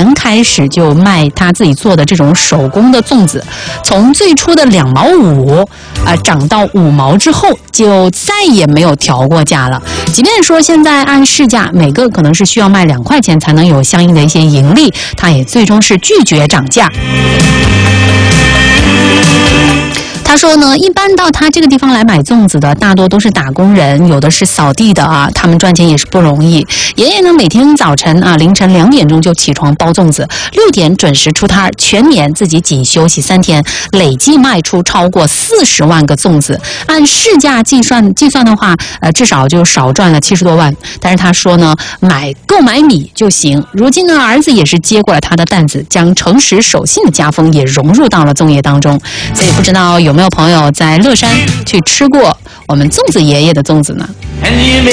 年开始就卖他自己做的这种手工的粽子，从最初的2毛5涨到5毛之后，就再也没有调过价了。即便说现在按市价，每个可能是需要卖2块钱才能有相应的一些盈利，他也最终是拒绝涨价。他说呢，一般到他这个地方来买粽子的大多都是打工人，有的是扫地的啊，他们赚钱也是不容易。爷爷呢，每天早晨凌晨2点钟就起床包粽子，6点准时出摊，全年自己仅休息3天，累计卖出超过40万个粽子。按市价计算的话，至少就少赚了70多万。但是他说呢，购买米就行。如今呢，儿子也是接过了他的担子，将诚实守信的家风也融入到了粽叶当中。所以不知道有没有朋友在乐山去吃过我们粽子爷爷的粽子呢？